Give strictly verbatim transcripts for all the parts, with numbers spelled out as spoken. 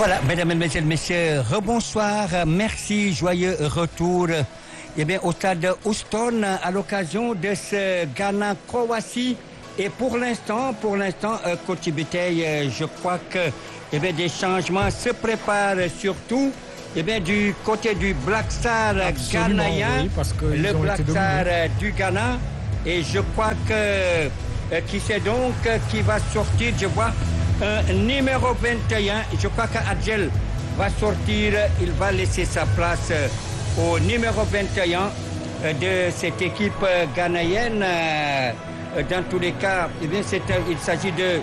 Voilà, mesdames, mesdemoiselles, messieurs, rebonsoir, merci, joyeux retour eh bien, au stade Houston à l'occasion de ce Ghana-Croatie. Et pour l'instant, pour l'instant, euh, Coach Biteye, euh, je crois que eh bien, des changements se préparent surtout eh bien, du côté du Black Star ghanéen, oui, parce que le Black Star du Ghana. Et je crois que euh, qui c'est donc euh, qui va sortir, je vois un numéro vingt et un. Je crois qu'Adjel va sortir, il va laisser sa place euh, au numéro vingt et un euh, de cette équipe euh, ghanéenne. Euh, dans tous les cas, eh bien, c'est, il s'agit de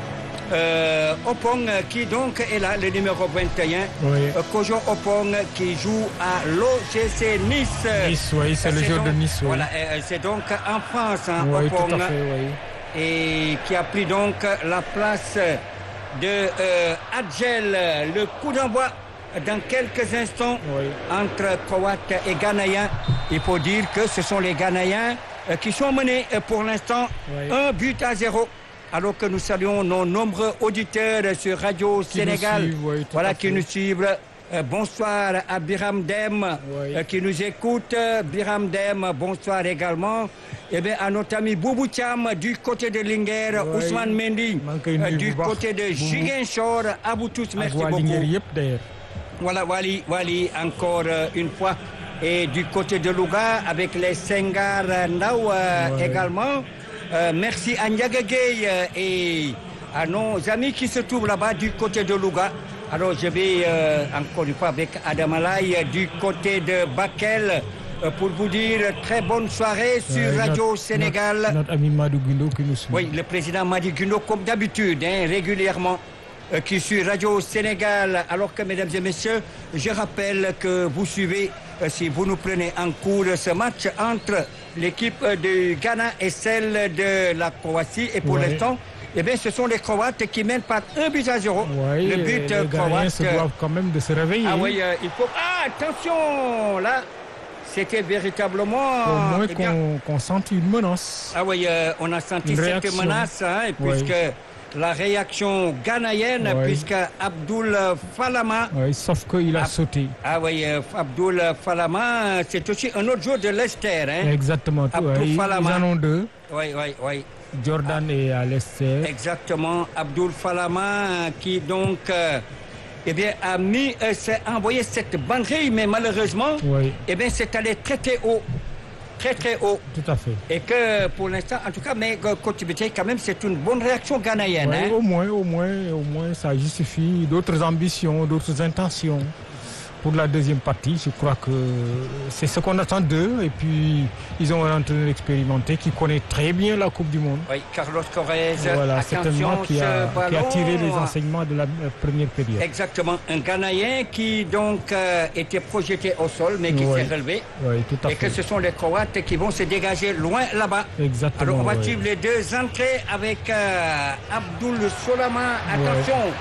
euh, Opong qui donc est là, le numéro vingt et un. Oui. Euh, Kojo Opong qui joue à l'O G C Nice. Nice, oui, c'est, c'est le joueur de Nice. Oui. Voilà, euh, c'est donc en France, hein, oui, Opong. tout à fait, oui. Et qui a pris donc la place de euh, Adjel. Le coup d'envoi dans quelques instants oui. entre Croates et Ghanéens. Il faut dire que ce sont les Ghanéens euh, qui sont menés euh, pour l'instant oui. un but à zéro. Alors que nous saluons nos nombreux auditeurs sur Radio qui Sénégal, nous suivent, oui, voilà, qui nous suivent. Euh, bonsoir à Biram Dem oui. euh, qui nous écoute. Biram Dem, bonsoir également. Eh bien, à notre ami Boubou Thiam du côté de Linguère, oui. Ousmane Mendy euh, du côté de Ziguinchor. À vous tous, merci beaucoup. Yep, voilà, Wali, Wali, encore euh, une fois. Et du côté de Louga, avec les Sengar Ndao euh, oui. également. Euh, merci à Ndiaga Gueye euh, et à nos amis qui se trouvent là-bas du côté de Louga. Alors je vais euh, encore une fois avec Adam Alay euh, du côté de Bakel euh, pour vous dire très bonne soirée sur euh, Radio notre, Sénégal. Notre, notre ami Madou Gundo qui nous suit. Oui, le président Madi Gundo comme d'habitude, hein, régulièrement, euh, qui suit Radio Sénégal. Alors que mesdames et messieurs, je rappelle que vous suivez, euh, si vous nous prenez en cours, ce match entre l'équipe du Ghana et celle de la Croatie. Et pour ouais. l'instant, eh bien, ce sont les Croates qui mènent par un but à zéro. Ouais, le but les croate. se doivent quand même de se réveiller. Ah oui, euh, il faut. Ah, attention, là, c'était véritablement. Au moins eh bien... qu'on, qu'on sente une menace. Ah oui, euh, on a senti une cette réaction. menace, hein, et puisque. Ouais. La réaction ghanéenne, oui. puisque Abdoul Falama... Oui, sauf qu'il a Ab... sauté. Ah oui, euh, Abdoul Falama, c'est aussi un autre joueur de Leicester. Hein. Exactement. Abdoul oui, Falama. Ils en ont deux. Oui, oui, oui. Jordan ah. est à Leicester. Exactement. Abdoul Falama qui donc euh, eh bien, a mis, euh, s'est envoyé cette banderille, mais malheureusement, oui. eh bien, c'est allé très très haut. Très très haut. Tout à fait. Et que pour l'instant, en tout cas, mais Coach Biteye, quand même, c'est une bonne réaction ghanéenne. Oui, hein? Au moins, au moins, au moins, ça justifie d'autres ambitions, d'autres intentions. Pour la deuxième partie, je crois que c'est ce qu'on attend d'eux. Et puis, ils ont un entraîneur expérimenté qui connaît très bien la Coupe du Monde. Oui, Carlos Corrèze. Voilà, certainement qui a, qui a tiré les enseignements de la première période. Exactement. Un Ghanéen qui donc euh, était projeté au sol, mais qui oui. s'est relevé. Oui, tout à et fait. que ce sont les Croates qui vont se dégager loin là-bas. Exactement. Alors, on va oui. suivre les deux entrées avec euh, Abdoul Solama. Attention. Oui.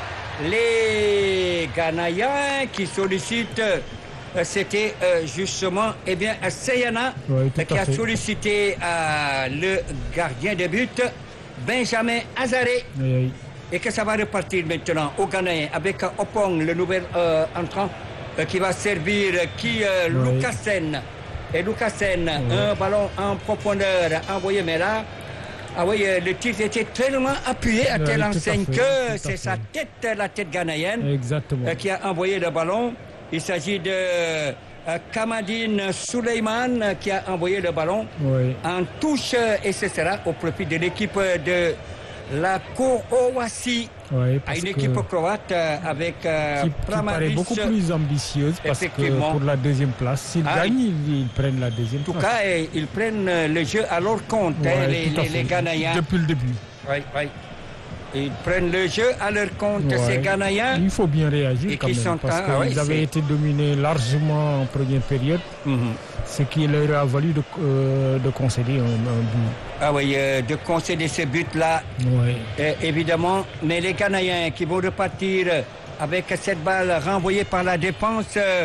Les Ghanéens qui sollicitent, euh, c'était euh, justement eh bien, Seyana oui, euh, qui a fait. sollicité euh, le gardien de but, Benjamin Hazaré. Oui, oui. Et que ça va repartir maintenant aux Ghanéens avec euh, Opong, le nouvel euh, entrant, euh, qui va servir qui euh, oui. Lucasen. Et Lucasen, oui. un ballon en profondeur envoyé, mais là. Ah oui, le tir était tellement appuyé à telle oui, enseigne fait, que c'est sa tête, la tête ghanéenne, Exactement. qui a envoyé le ballon. Il s'agit de euh, Kamadine Suleiman qui a envoyé le ballon oui. en touche et ce sera au profit de l'équipe de la Croatie. Oui, à une équipe croate avec euh, qui, qui paraît beaucoup plus ambitieuse parce que pour la deuxième place, s'ils ah, gagnent, ils, ils prennent la deuxième place. En tout cas, ils prennent le jeu à leur compte, ouais, hein, les, les, les Ghanéens. Depuis le début. Oui, oui. Ils prennent le jeu à leur compte, ouais. ces Ghanéens. Il faut bien réagir et quand qui même, sont parce en... qu'ils ah, oui, avaient été dominés largement en première période, mm-hmm. ce qui leur a valu de, euh, de concéder un, un but. Ah oui, euh, de concéder ce but-là, ouais. euh, évidemment. Mais les Ghanéens qui vont repartir avec cette balle renvoyée par la défense euh,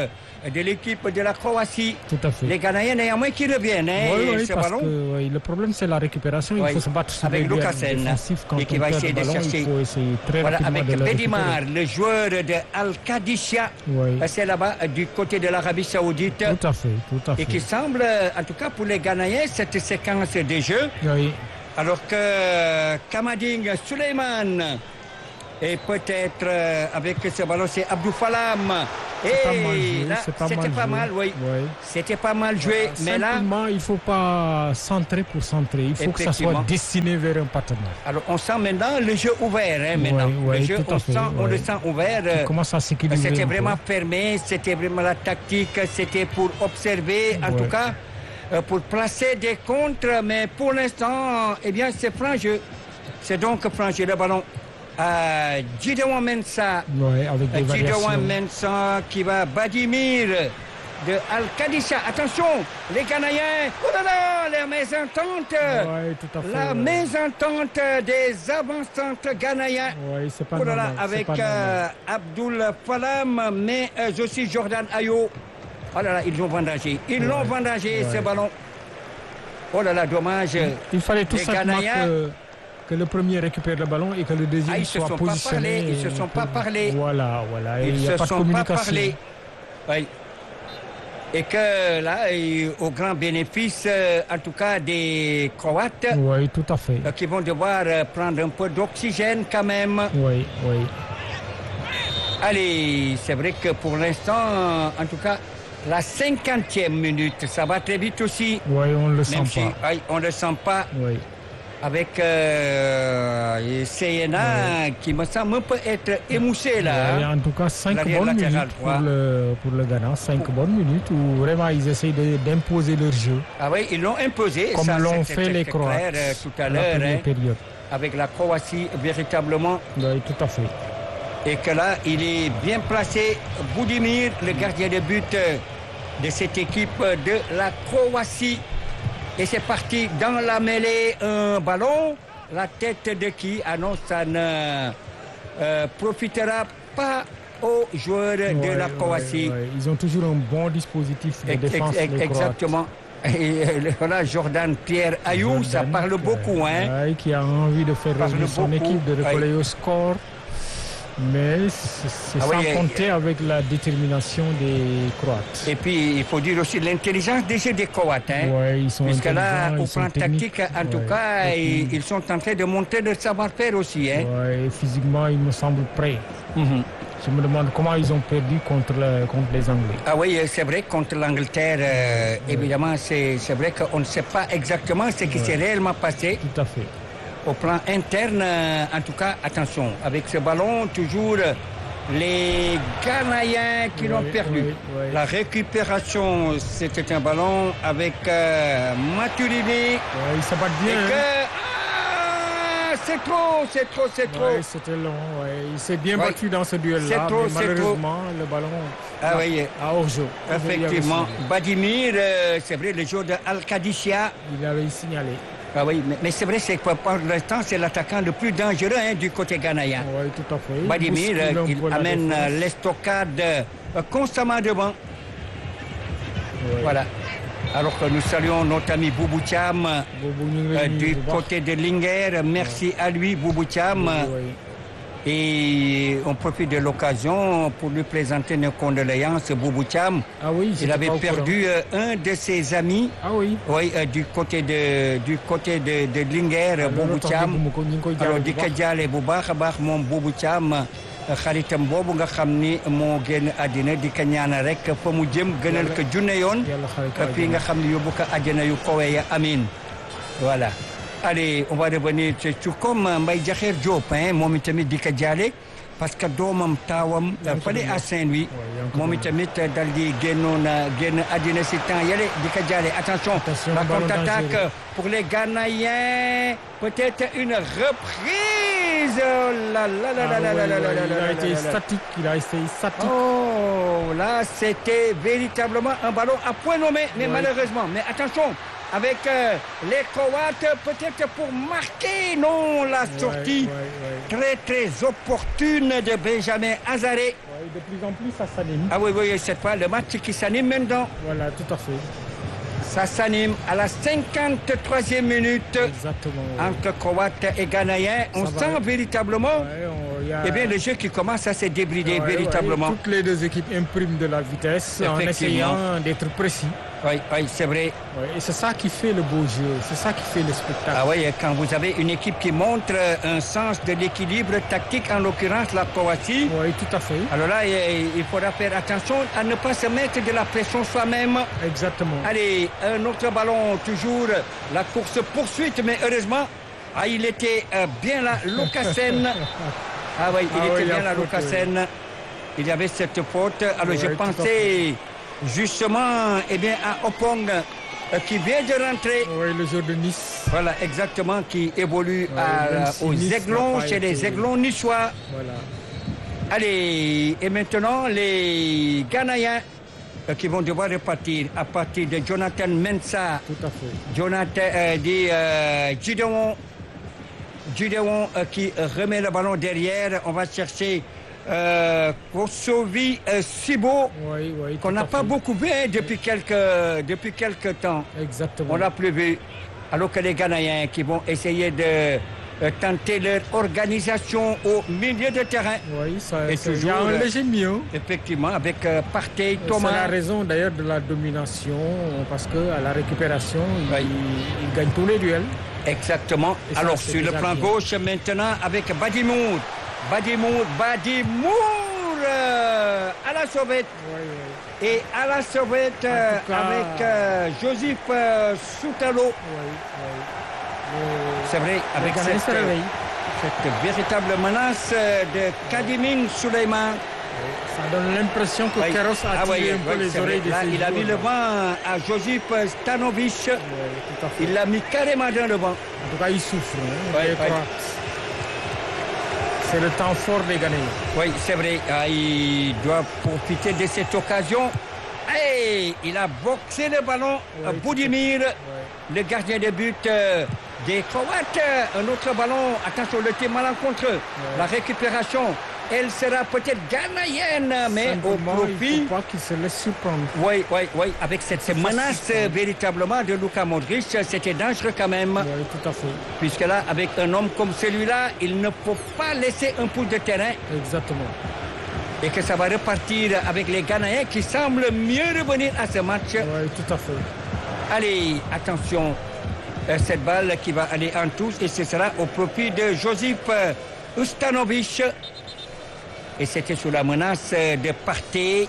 de l'équipe de la Croatie. Tout à fait. Les Ghanéens néanmoins qui reviennent. Hein, Oui, et oui, ce parce ballon, que oui, le problème c'est la récupération. Oui, Il faut se battre sur avec les liens Lucasen, défensifs quand et qui on va perd essayer le de ballon, chercher. il faut essayer très voilà, rapidement avec de le Bedimar, récupérer. le joueur de Al-Qadisha, Oui. c'est là-bas euh, du côté de l'Arabie Saoudite. Tout à fait, tout à fait. Et qui semble, euh, en tout cas pour les Ghanéens, cette séquence de jeu. Oui. Alors que Kamading Suleiman et peut-être euh, avec ce ballon, c'est Abdou Falam. C'est pas mal Et joué, là, c'est pas c'était mal pas joué. mal, oui. Oui. C'était pas mal joué, mais là, Simplement, il ne faut pas centrer pour centrer. Il faut que ça soit Effectivement. destiné vers un partenaire. alors on sent maintenant le jeu ouvert. Hein, maintenant. Oui, oui, le jeu, tout à on, fait, sent, on oui. le sent ouvert. Il commence à s'équilibrer. C'était un peu. vraiment fermé, c'était vraiment la tactique, c'était pour observer, en Ouais. tout cas, euh, pour placer des contres, mais pour l'instant, eh bien, c'est franc jeu. C'est donc franc jeu, le ballon à Gideon Mensah. Oui, avec des Gideon variations. Mensah qui va Badimir de Al-Qadisha. Attention, les Ghanéens, oh là là, les mésententes. Oui, tout à fait. La oui. mésentente des avancantes ghanéens. Oui, c'est pas Oh là là, normal, c'est avec pas euh, normal. Abdul Falam, mais euh, aussi Jordan Ayew. Oh là là, ils l'ont vendangé. Ils Ouais. l'ont vendangé, Ouais. ce ballon. Oh là là, dommage. Il fallait tout les simplement Ghanéens- que, que le premier récupère le ballon et que le deuxième Ah, ils se soit sont pas positionné. parlé, ils se et sont que- pas parlé. Voilà, voilà. Et il Ils n'y a se pas de sont pas communication. parlé. Oui. Et que là, et au grand bénéfice, euh, en tout cas, des Croates, Oui, tout à fait. euh, qui vont devoir euh, prendre un peu d'oxygène quand même. Oui, oui. Allez, c'est vrai que pour l'instant, en tout cas, la cinquantième minute, ça va très vite aussi. Oui, on ne le Même sent si pas. aïe, on ne le sent pas Oui. avec euh, Seyena qui me semble peut être émoussé là. Oui, hein. en tout cas, cinq L'arrière bonnes latéral minutes droit. pour le, pour le Ghana. Cinq bonnes minutes où vraiment ils essayent de- d'imposer leur jeu. Ah oui, ils l'ont imposé. Comme ça, l'ont c'était fait les très Croates clair, euh, tout à la l'heure, première hein, période. avec la Croatie véritablement. Oui, tout à fait. Et que là, il est bien placé. Boudimir, le gardien de but euh, de cette équipe de la Croatie. Et c'est parti dans la mêlée, un ballon. La tête de qui? Ah non, ça ne euh, profitera pas aux joueurs de Ouais, la ouais, Croatie. ouais. Ils ont toujours un bon dispositif de Ex- défense. ex- les Croates. exactement. Et euh, voilà, Jordan Pierre Ayew, ça Jordan, parle beaucoup. Hein. ouais, qui a envie de faire Parle revenir son beaucoup, équipe, de recoller ouais. au score. Mais c'est c'est Ah sans oui, et- compter avec la détermination des Croates. Et puis, il faut dire aussi l'intelligence des jeux des Croates. Hein. Ouais, ils sont Puisque là, intelligents, au ils sont plan techniques. tactique, en tout Ouais. cas, Et puis- ils, ils sont en train de monter leur savoir-faire aussi. Hein. Ouais, et physiquement, ils me semblent prêts. Mhm. Je me demande comment ils ont perdu contre, le- contre les Anglais. Ah oui, euh, c'est vrai, contre l'Angleterre, euh, évidemment, c'est c'est vrai qu'on ne sait pas exactement ce qui s'est réellement passé. Tout à fait. Au plan interne, euh, en tout cas, attention, avec ce ballon, toujours euh, les Ghanéens qui l'ont Ouais, perdu. ouais, ouais. La récupération, c'était un ballon avec euh, Maturini. Ouais, ils se battent Et bien. hein. que... Ah, c'est trop, c'est trop, c'est trop. Ouais, c'était long. Ouais. Il s'est bien Ouais. battu dans ce C'est duel-là. trop, Mais c'est malheureusement, le ballon Ah oui, a hors-jeu. effectivement. Badimir, euh, c'est vrai, le joueur de Al-Qadisha. Il avait signalé. Ah oui, mais, mais c'est vrai, c'est que pour l'instant, c'est l'attaquant le plus dangereux hein, du côté ghanéen. Oui, tout à fait. Il Badimir, bouscule euh, un il peu la amène défense. euh, l'estocade euh, constamment devant. Ouais. Voilà. Alors que nous saluons notre ami Boubou Thiam Bobo ñu ngi euh, lay nuyu du bu baax. côté de Linguère. Merci à lui, Boubou Thiam. Ouais. Et on profite de l'occasion pour lui présenter nos condoléances, Boubou Thiam. Ah oui, Il j'étais avait pas au perdu euh, un de ses amis. courant. Ah oui. Oui, euh, du côté de du côté de de Linguère, Boubou loolu tax Thiam. dégguma ko, ñu ngi koy alors jaale di bu ko baax. jaale bu baax a baax moom Boubou Thiam xaritam boobu nga xam ni moo génn àddina di ko ñaanal rek fa mu jëm gënal ko junne yoon Yàlla xare ko fii nga xam ne yóbbu ko àjjana yu kawe ya amin voilà. Allez, on va revenir ci comme Mbaye Diakher Diop hein, moom itamit di ko jaale parce que doomam taawam fale à Saint-Louis moom itamit dal di génnoon génn àddina si temps yële di ko jaale. Attention, Attention, la ballon contre-attaque dangereux. pour les Ghanéens, peut-être une reprise. Oh là là là Ah là là ouais, là là ouais, là il là a là été là là. statique, il a été statique. Oh, là, c'était véritablement un ballon à point nommé, mais Ouais. malheureusement. Mais attention, avec euh, les Croates, peut-être pour marquer, non, la sortie Ouais, ouais, ouais. très très opportune de Benjamin Hazaré. Ouais, Oui, de plus en plus, ça s'anime. Ah oui, oui, cette fois, le match qui s'anime maintenant. Voilà, tout à fait. Ça s'anime à la cinquante-troisième minute. Exactement. Oui. Entre Croates et Ghanéens. On Ça sent va. véritablement Ouais, on- y a- eh bien, le jeu qui commence à se débrider Ouais, véritablement. ouais, toutes les deux équipes impriment de la vitesse en Effectivement. essayant d'être précis. Oui, oui, c'est vrai. Ouais, et c'est ça qui fait le beau jeu, c'est ça qui fait le spectacle. Ah oui, quand vous avez une équipe qui montre un sens de l'équilibre tactique, en l'occurrence la Croatie, Oui, tout à fait. alors là, il il faudra faire attention à ne pas se mettre de la pression soi-même. Exactement. Allez, un autre ballon, toujours la course poursuite, mais heureusement, ah, il était euh, bien là, Lukasen. Ah oui, il Ah était oui, bien la là, faute, Lukasen. Il y avait cette faute. Alors Oui, je tout à pensais justement eh bien, à Opong euh, qui vient de rentrer. Oui, le jeu de Nice. Voilà, exactement, qui évolue à- même si aux Nice n'a Aiglons, pas chez les été- Aiglons niçois. Voilà. Allez, et maintenant, les Ghanéens euh, qui vont devoir repartir à partir de Jonathan Mensah, Tout à fait. Jonathan euh, dit euh, Gideon, Gideon euh, qui remet le ballon derrière. On va chercher euh, Kosovi euh, Sibo, Oui, oui. qu'on tout n'a à pas fait. beaucoup vu hein, depuis quelques, depuis quelques temps. Exactement. On l'a plus vu. Alors que les Ghanéens qui vont essayer de euh, tenter leur organisation au milieu de terrain. Oui, ça, Et c'est- il y toujours, a un euh, léger mieux. Effectivement, avec euh, Partey, C'est Thomas. la raison d'ailleurs de la domination, parce qu'à la récupération, il, Oui. il gagne tous les duels. Exactement. Et ça, Alors c'est sur le déjà plan bien. gauche maintenant avec Badimour. Badimour, Badimour euh, à la sauvette. Oui, oui. Et à la sauvette euh, En tout cas- avec euh, Joseph euh, Soutalo. Oui, oui. C'est vrai, Le avec Ghanéen se cette, réveille. cette véritable menace euh, de Kadimin Suleiman. Ça donne l'impression que Oui. Keros a Ah tiré oui, un peu oui, les c'est oreilles vrai. de Là, ses il a mis joueurs. le vent à Josip Stanovic. Oui, tout à fait. Il l'a mis carrément dans le vent. En tout cas, il souffre. hein. Ouais, Je ouais. crois. C'est le temps fort des Ghanéens. Oui, c'est vrai. Ah, il doit profiter de cette occasion. Hey, il a boxé le ballon. Ouais, à Boudimir, le gardien de but euh, des Croates. Un autre ballon. Attention, le tir malencontreux. La récupération, elle sera peut-être ghanéenne, mais au Simplement, il profit. ne faut pas qu'il se laisse surprendre. Oui, oui, oui. Avec cette menace euh, véritablement de Luka Modric, c'était dangereux quand même. Oui, tout à fait. Puisque là, avec un homme comme celui-là, il ne faut pas laisser un pouce de terrain. Exactement. Et que ça va repartir avec les Ghanéens qui semblent mieux revenir à ce match. Oui, tout à fait. Allez, attention, euh, cette balle qui va aller en touche et ce sera au profit de Josip euh, Ustanovic. Et c'était sous la menace euh, de Partey.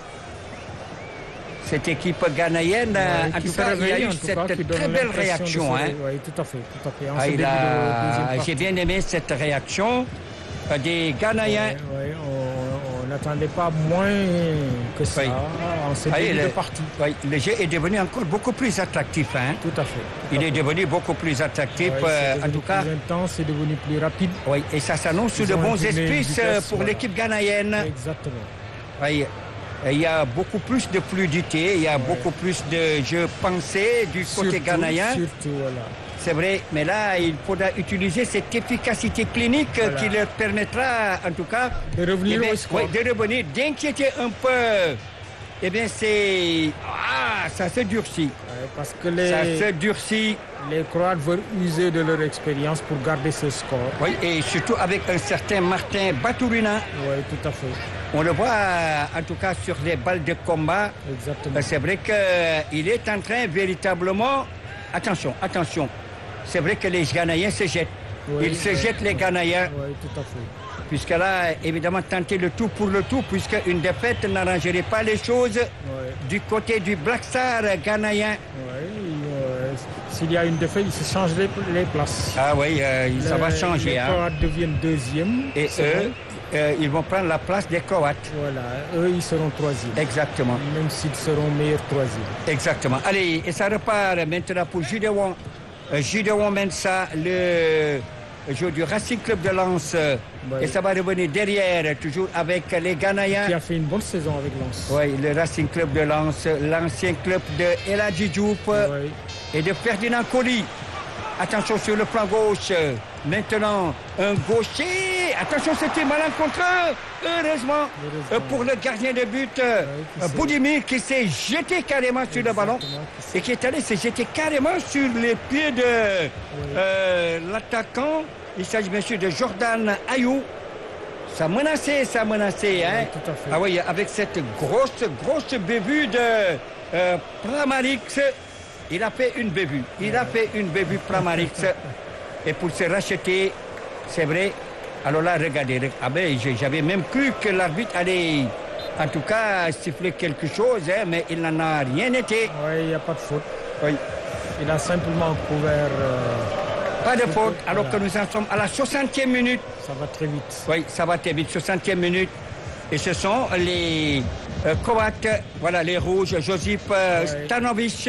Cette équipe ghanéenne, euh, Ouais, en qui tout se cas, il y a réveille, eu en tout cas, qui cette donne très belle l'impression de réaction. se Hein. réveiller. Oui, tout à fait, tout à fait. En Ah, ce il début a- de deuxième partie. J'ai bien aimé cette réaction euh, des Ghanéens. Ouais, ouais, on on n'attendait pas moins que ça Oui. en ce Ah, début il de est- partie. Oui, le jeu est devenu encore beaucoup plus attractif. Hein. Tout à fait. tout Il à est fait. devenu beaucoup plus attractif, Ouais, euh, c'est en devenu tout cas. plus intense, c'est devenu plus rapide. Oui, et ça s'annonce sous Ils de ont bons imprimé une esprits euh, vitesse, pour voilà. l'équipe ghanéenne. Exactement. Oui, il y a beaucoup plus de fluidité, il y a beaucoup plus de jeux pensés du côté Surtout, ghanéen. Surtout, voilà. C'est vrai, mais là, il faudra utiliser cette efficacité clinique euh, Voilà. qui leur permettra, en tout cas, De revenir eh bien, au score. ouais, de revenir, d'inquiéter un peu. Eh bien, c'est... Ah, ça se durcit. Ouais, parce que Ça se les, durcit. les Croates veulent user de leur expérience pour garder ce score. Oui, et surtout avec un certain Martin Baturina. Oui, tout à fait. On le voit, euh, en tout cas, sur les balles de combat. Exactement. Euh, C'est vrai qu'il est en train véritablement... Attention, attention. C'est vrai que les Ghanéens se jettent. Oui, Ils se oui, jettent, les oui. Ghanéens. Oui, tout à fait. Puisque là, évidemment, tenter le tout pour le tout, puisque une défaite n'arrangerait pas les choses Oui, du côté du Black Star ghanéen. oui. euh, S'il y a une défaite, ils se changent les, les places. Ah oui, euh, ça va Les- changer. Les Hein. Croates deviennent deuxième. Et c'est eux, vrai. euh, ils vont prendre la place des Croates. Voilà, eux, ils seront troisième. Exactement. Même s'ils seront meilleurs troisième. Exactement. Allez, et ça repart maintenant pour Gideon, euh, Gideon Mensah, le joueur du Racing Club de Lens. euh, Ouais. Et ça va revenir derrière, toujours avec les Ghanéens. Qui a fait une bonne saison avec Lens. Oui, le Racing Club de Lens, l'ancien club de El Hadji Diouf Ouais. et de Ferdinand Coly. Attention sur le plan gauche. maintenant un gaucher. Attention, c'était malencontreux. Heureusement, euh, pour le gardien de but, euh, Ouais, Boudimir, qui s'est jeté carrément sur le ballon et qui est allé se jeter carrément sur les pieds de euh, l'attaquant. Il s'agit bien sûr de Jordan Ayou. Ça menaçait, ça menaçait. Hein. Oui, tout à fait. Ah oui, avec cette grosse, grosse bévue de euh, Pramarix. Il a fait une bévue. Il a fait une bévue Pramarix. Et pour se racheter, c'est vrai. Alors là, regardez. Ah ben, j'avais même cru que l'arbitre allait, en tout cas, siffler quelque chose, hein, mais il n'en a rien été. Oui, il n'y a pas de faute. Oui. Il a simplement couvert. euh, Pas de faute, alors Voilà. que nous en sommes à la soixantième minute. Ça va très vite. Oui, ça va très vite, soixantième minute. Et ce sont les euh, Croates, voilà, les rouges, Josip euh, Ouais. Stanovic,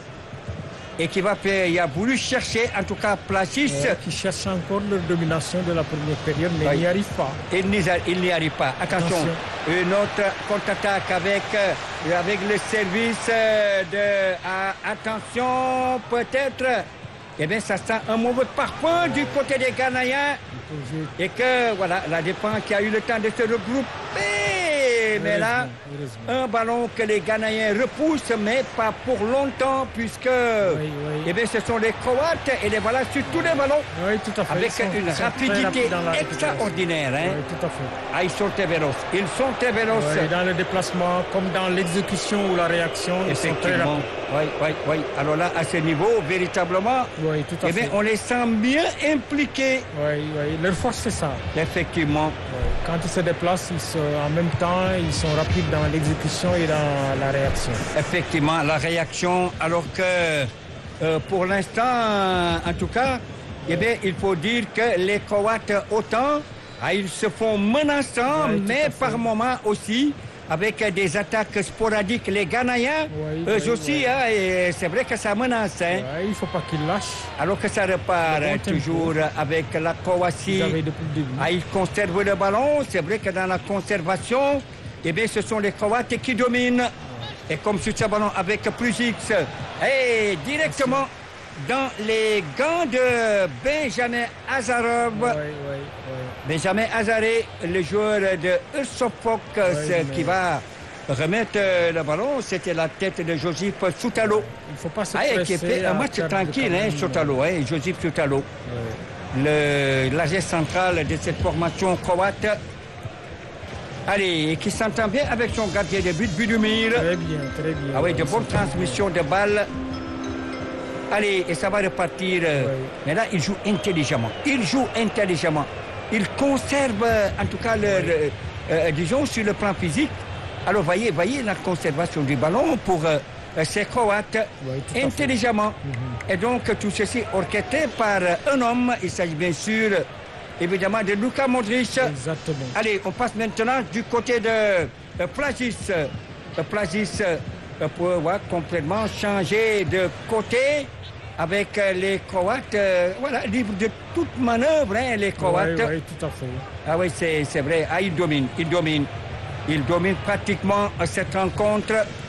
et qui va faire, il a voulu chercher, en tout cas, Placis. Ouais, qui cherche encore leur domination de la première période, mais Oui. il n'y arrive pas. Il n'y a- il n'y arrive pas. Attention, Attention. une autre contre-attaque avec, euh, avec le service euh, de... ah, attention, peut-être. Eh bien, ça sent un mauvais parfum du côté des Ghanéens. Il faut jouer. Et que, voilà, la défense qui a eu le temps de se regrouper. Mais là, Heureusement, heureusement. un ballon que les Ghanéens repoussent, mais pas pour longtemps, puisque Oui, oui. eh bien, ce sont les Croates et les voilà sur tous les ballons. Oui, tout à fait. Avec Ils sont- une ils sont très rapidité rapides dans la récupération. extraordinaire. Hein. Oui, tout à fait. Ah, ils sont très véloces. Ils sont très véloces. Oui, dans le déplacement, comme dans l'exécution ou la réaction, ils sont très Effectivement. rapides. Oui, oui, oui. Alors là, à ce niveau, véritablement, Oui, tout à eh bien, fait. on les sent bien impliqués. Oui, oui. Leur force, c'est ça. Effectivement. Oui. Quand ils se déplacent, ils se- en même temps, ils sont rapides dans l'exécution et dans la réaction. Effectivement, la réaction, alors que euh, pour l'instant, en tout cas, eh bien, il faut dire que les Croates, autant, ah, ils se font menaçants, Oui, tout à mais fait. par moments aussi, avec des attaques sporadiques. Les Ghanéens, Oui, eux oui, aussi, oui. hein, et c'est vrai que ça menace, hein, Ouais, il ne faut pas qu'ils lâchent. alors que ça repart Le bon hein, tempo. toujours avec la Croatie. Ils avaient depuis le début. Ah, ils conservent le ballon. C'est vrai que dans la conservation, eh bien, ce sont les Croates qui dominent. Et comme sur ce ballon avec Prusic, et directement dans les gants de Benjamin Hazarov. Oui, oui, oui. Benjamin Hazaré, le joueur de Sofok, mais- qui va remettre euh, le ballon. C'était la tête de Josip Soutalo. Il ne faut pas se Ah, presser. qui a fait un à match perdre tranquille, quand hein, même. Soutalo, hein, Josip Soutalo. Ouais. Le l'A G central de cette formation croate. Allez, et qui s'entend bien avec son gardien de but, Budimir. Très bien, très bien. Ah oui, de Ils bonnes sont- transmissions de balles. Allez, et ça va repartir. euh, Oui. Mais là, il joue intelligemment. Il joue intelligemment. Il conserve, euh, en tout cas, le, le- euh, disons, sur le plan physique. Alors, voyez, voyez la conservation du ballon pour euh, ces Croates, Oui, tout à fait. intelligemment. Et donc, tout ceci orchestré par un homme. Il s'agit bien sûr, évidemment, de Luka Modric. Exactement. Allez, on passe maintenant du côté de, de Plasis. Euh, Plasis euh, pour ouais, complètement changer de côté avec euh, les Croates. euh, voilà, libre de toute manœuvre, hein, les Croates. Oui, oui, tout à fait. Ah oui, c'est c'est vrai. Ah, ils dominent, ils dominent. Ils dominent pratiquement euh, cette rencontre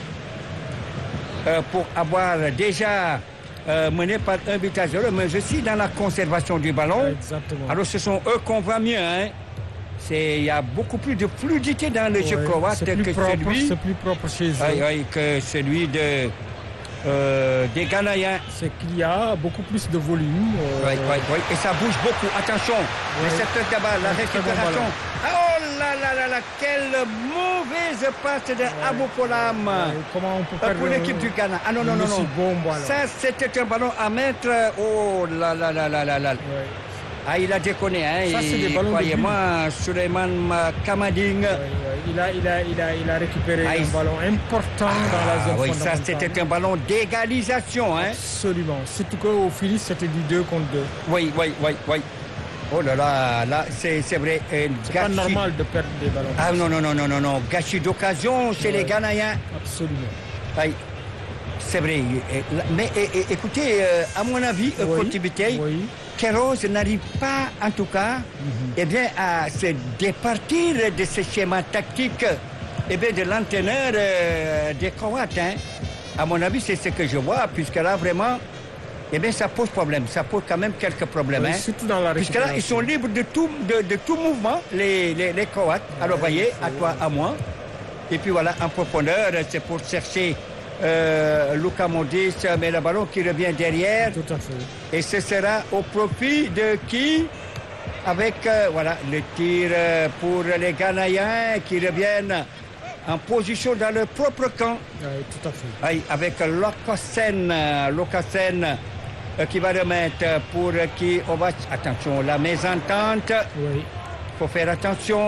euh, pour avoir déjà euh, mené par un but à zéro, mais aussi dans la conservation du ballon. Exactement. Alors ce sont eux qu'on voit mieux. Hein. C'est, il y a beaucoup plus de fluidité dans le jeu Ouais, croate c'est plus que propre, celui, c'est plus propre chez eux. oui, oui, que celui de, euh, des Ghanéens. C'est qu'il y a beaucoup plus de volume. euh, Oui, oui, oui. Et ça bouge beaucoup. Attention, le secteur de balle, la Un très bon récupération. ballon. Oh là là là là, quelle mauvaise passe de Abou Polam. ouais, comment on peut Euh, perdre pour l'équipe du Ghana. Ah non, non, une non, aussi non. bombe, alors. Ça, c'était un ballon à mettre. Oh là là là là là là. Ouais. Ah, il a déconné, hein. Ça, c'est Et des ballons de croyez-moi, Suleiman Kamading. Ouais, ouais. Il, a, il, a, il, a, il a récupéré Ah, un il- ballon important dans la zone Ah oui, ça, fondamentale. c'était un ballon d'égalisation, hein. Absolument. Surtout qu'au finish, c'était du deux contre deux. Oui, oui, oui, oui. Oh là là, là, c'est c'est vrai. un C'est pas gâchis. normal de perdre des ballons. Ah non, non, non, non, non, non. Gâchis d'occasion chez les Ouais. Ghanéens. Absolument. Oui, c'est vrai. Et- Mais et- et- écoutez, euh, à mon avis, euh, Oui, Côte Biteye, oui. Queiroz n'arrive pas, en tout cas, eh bien, à se départir de ce schéma tactique eh bien, de l'entraîneur euh, des Croates. Hein. À mon avis, c'est ce que je vois, puisque là, vraiment, eh bien, ça pose problème. Ça pose quand même quelques problèmes. Oui, hein. surtout dans la Puisque là, ils sont libres de tout, de, de tout mouvement, les, les, les Croates. Alors, voyez, à toi, à moi. Et puis voilà, en profondeur, c'est pour chercher euh, Luka Modric, mais le ballon qui revient derrière. Tout à fait. Et ce sera au profit de qui? Avec, euh, voilà, le tir euh, pour les Ghanéens qui reviennent en position dans leur propre camp. Oui, tout à fait. Aïe, avec Lokasen, Lokasen euh, qui va remettre pour qui on va... Attention, la mésentente. Oui. Il faut faire attention.